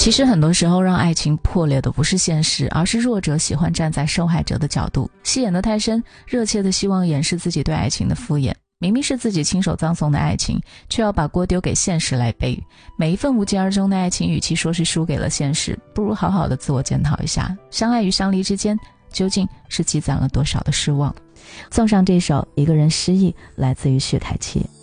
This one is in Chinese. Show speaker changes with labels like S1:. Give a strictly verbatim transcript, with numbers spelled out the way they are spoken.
S1: 其实很多时候让爱情破裂的不是现实，而是弱者喜欢站在受害者的角度，戏演得太深，热切的希望掩饰自己对爱情的敷衍。明明是自己亲手葬送的爱情，却要把锅丢给现实来背。每一份无疾而终的爱情，与其说是输给了现实，不如好好的自我检讨一下，相爱与相离之间究竟是积攒了多少的失望。送上这首《一个人失忆》，来自于薛凯琪。